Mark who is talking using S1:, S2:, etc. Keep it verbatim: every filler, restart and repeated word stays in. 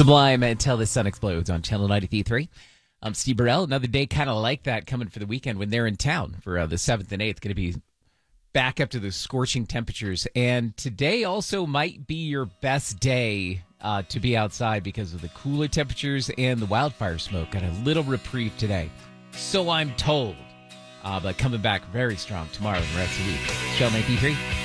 S1: Sublime Until the Sun Explodes on Channel ninety-three point three. I'm Steve Burrell. Another day kind of like that coming for the weekend when they're in town for uh, the seventh and eighth. Going to be back up to the scorching temperatures. And today also might be your best day uh, to be outside because of the cooler temperatures and the wildfire smoke. Got a little reprieve today. So I'm told. Uh, but coming back very strong tomorrow and the rest of the week. Channel ninety-three point three.